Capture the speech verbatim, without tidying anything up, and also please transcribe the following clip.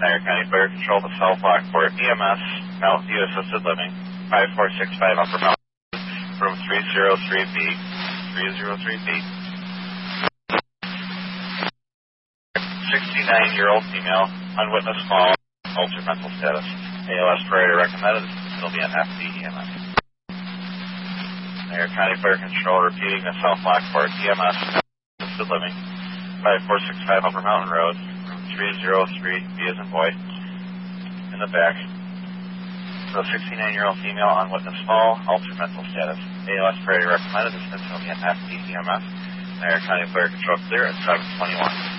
Niagara County Fire Control to South Lockport E M S, Mountain View Assisted Living, five four six five Upper Mountain, room three oh three B, three oh three B. sixty-nine-year-old female, unwitnessed fall, altered mental status. A L S priority recommended, still be an F D E M S. Niagara County Fire Control repeating the South Lockport E M S, Assisted Living, five four six five Upper Mountain Road, three oh three B as in boy, in the back. So sixty-nine-year-old female, unwitnessed fall, altered mental status. A L S priority recommended, this is still be an F D E M S. Niagara County Fire Control clear at seven twenty-one.